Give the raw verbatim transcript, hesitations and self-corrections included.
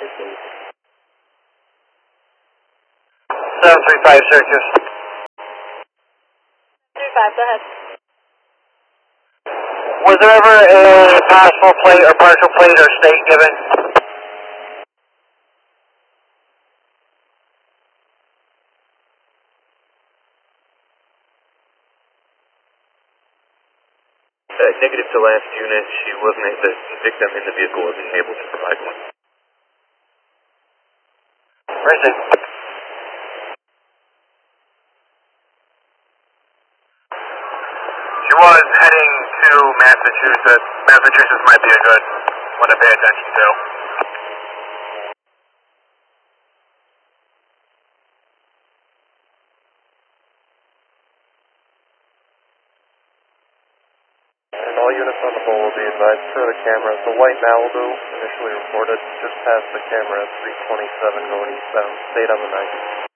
seven three five, Syracuse. three five, go ahead. Was there ever a possible plate or partial plate or state given? Uh, negative to last unit, she wasn't, the victim in the vehicle wasn't able to provide one. Where is it? She was heading to Massachusetts. Massachusetts might be a good one to pay attention to. And all units on the bowl will be advised per the cameras. The white Malibu initially reported just past the camera at three twenty-seven going eastbound. Stayed on the ninety.